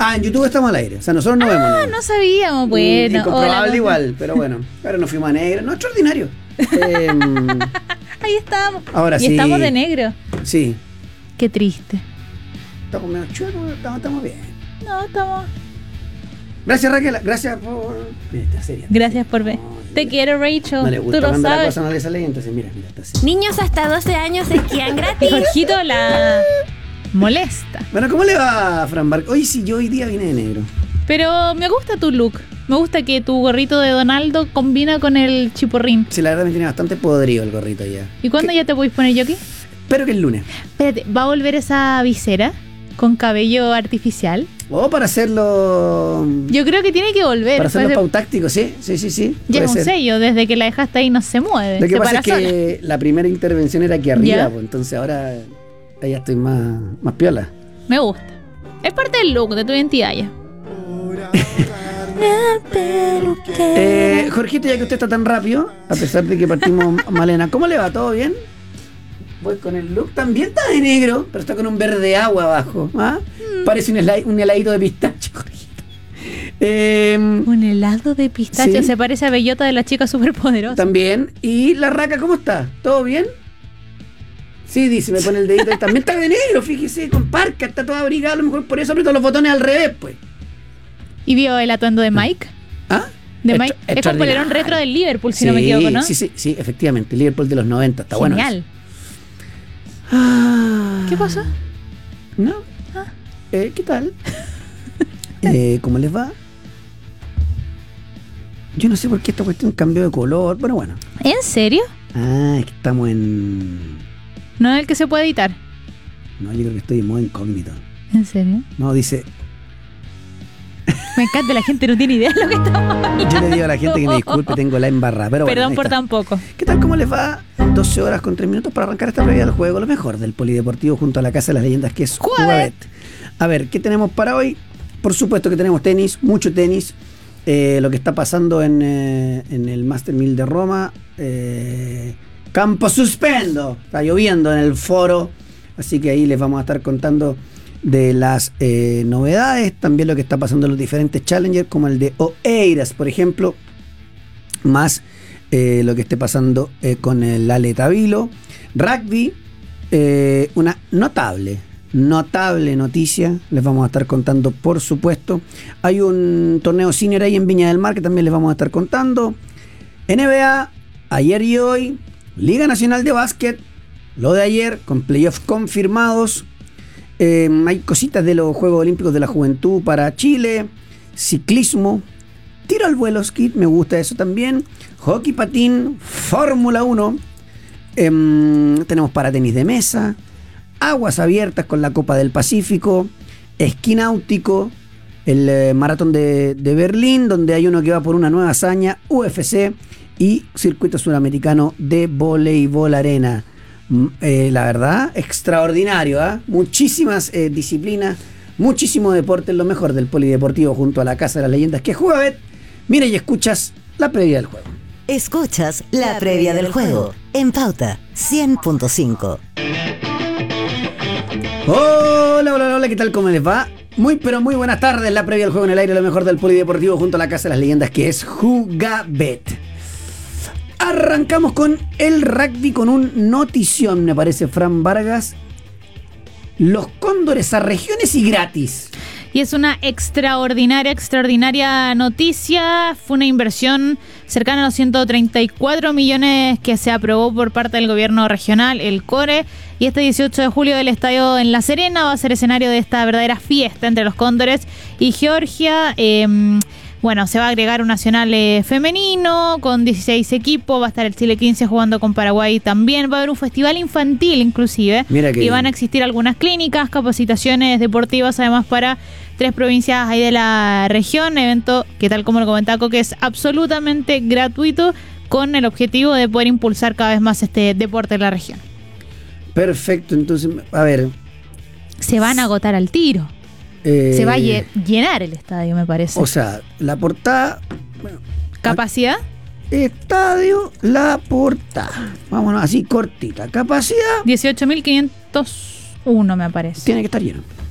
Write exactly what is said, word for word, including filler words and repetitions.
Ah, en YouTube estamos al aire. O sea, nosotros no ah, vemos. Ah, no sabíamos. Bueno, incomprobable hola, igual, pero bueno. Ahora nos fuimos a negro. No, extraordinario. Eh, Ahí estamos. Ahora y sí. estamos de negro. Sí. Qué triste. Estamos medio chuecos, estamos, estamos bien. No, estamos. Gracias, Raquel. Gracias por. Mira, está seria. Gracias por ver. No, Te quiero, Rachel. No le gusta Tú lo cuando la sabes. cosa no le sale, entonces mira, mira, está así. Niños hasta doce años esquían gratis. Jorgito la molesta. Bueno, ¿cómo le va a Fran Bar? Hoy sí, yo hoy día vine de negro. Pero me gusta tu look. Me gusta que tu gorrito de Donaldo combina con el chiporrín. Sí, la verdad me tiene bastante podrido el gorrito ya. ¿Y cuándo ¿Qué? ya te podéis poner yo aquí? Espero que el lunes. Espérate, ¿va a volver esa visera con cabello artificial? O para hacerlo. Yo creo que tiene que volver. Para hacerlo Parece- pautáctico, sí, sí, sí, sí. Ya puede es un ser. sello, desde que la dejaste ahí no se mueve. Lo que se pasa para es que la primera intervención era aquí arriba, Ya. pues, entonces ahora ya estoy más, más piola. sola. Me gusta. Es parte del look, de tu identidad ya. Eh, Jorgito, ya que usted está tan rápido, a pesar de que partimos Malena, ¿cómo le va? ¿Todo bien? Voy con el look, también está de negro, pero está con un verde agua abajo. ¿Ah? Mm. Parece un, helai- un heladito de pistacho, Jorgito. Eh, Un helado de pistacho. Sí. Se parece a Bellota de la chica superpoderosa. también. ¿Y la raca cómo está? ¿Todo bien? Sí, dice, me pone el dedito. También está de negro, fíjese, con parca, está todo abrigado, a lo mejor por eso aprieto los botones al revés, pues. ¿Y vio el atuendo de Mike? ¿Ah? De Extra- Mike. Es con polerón extraordinario. retro del Liverpool, si Sí, no me equivoco, ¿no? Sí, sí, sí, efectivamente. Liverpool de los noventa, está bueno. Genial. eso. Ah, ¿Qué pasó? No. Eh, ¿Qué tal? eh, ¿Cómo les va? Yo no sé por qué esta cuestión cambió de color, pero bueno. ¿En serio? Ah, es que estamos en... No es el que se puede editar. No, yo creo que estoy en modo incógnito. ¿En serio? No, dice... Me encanta, la gente no tiene idea de lo que estamos Yo le digo a la gente que me disculpe, tengo la embarrada, pero bueno. Perdón ahí por está. tan poco. ¿Qué tal? ¿Cómo les va? doce horas con tres minutos para arrancar esta previa del juego. Lo mejor del polideportivo junto a la Casa de las Leyendas, que es Jugabet. A ver, ¿qué tenemos para hoy? Por supuesto que tenemos tenis, mucho tenis. Eh, lo que está pasando en, eh, en el Master mil de Roma. Eh, campo suspendo. Está lloviendo en el foro. Así que ahí les vamos a estar contando de las eh, novedades. También lo que está pasando en los diferentes challengers, como el de Oeiras, por ejemplo. Más eh, lo que esté pasando eh, con el Ale Tavilo. Rugby, eh, una notable, notable noticia. Les vamos a estar contando, por supuesto. Hay un torneo senior ahí en Viña del Mar que también les vamos a estar contando. N B A, ayer y hoy. Liga Nacional de Básquet, lo de ayer, con playoffs confirmados. Eh, hay cositas de los Juegos Olímpicos de la Juventud para Chile. Ciclismo. Tiro al vuelo, skit, me gusta eso también. Hockey patín, Fórmula uno. Em, tenemos para tenis de mesa. Aguas abiertas con la Copa del Pacífico. Esquí náutico. El eh, maratón de, de Berlín, donde hay uno que va por una nueva hazaña. U F C. Y circuito sudamericano de voleibol arena. Mm, eh, la verdad, extraordinario. ¿eh? Muchísimas eh, disciplinas. Muchísimo deporte, lo mejor del polideportivo junto a la Casa de las Leyendas, que es Jugabet. Mira y escuchas la previa del juego. Escuchas la previa del juego en Pauta cien punto cinco. Hola, hola, hola, ¿qué tal? ¿Cómo les va? Muy, pero muy buenas tardes. La previa del juego en el aire, lo mejor del polideportivo junto a la Casa de las Leyendas, que es Jugabet. Arrancamos con el rugby con un notición, me parece, Fran Vargas. Los cóndores a regiones y gratis. Y es una extraordinaria, extraordinaria noticia. Fue una inversión cercana a los ciento treinta y cuatro millones que se aprobó por parte del gobierno regional, el CORE. Y este dieciocho de julio el estadio en La Serena va a ser escenario de esta verdadera fiesta entre los cóndores y Georgia. Eh, bueno, se va a agregar un nacional eh, femenino con dieciséis equipos. Va a estar el Chile quince jugando con Paraguay también. Va a haber un festival infantil inclusive. Mira que y van a bien. existir algunas clínicas, capacitaciones deportivas además para tres provincias ahí de la región. Evento que, tal como lo comentaba Coque, es absolutamente gratuito con el objetivo de poder impulsar cada vez más este deporte en la región. Perfecto, entonces, a ver. Se van a agotar al tiro. eh, Se va a lle- llenar el estadio, me parece. O sea, la portada. Bueno, ¿Capacidad? estadio, la portada. Vámonos así cortita. Capacidad dieciocho mil quinientos uno me parece. tiene que estar lleno.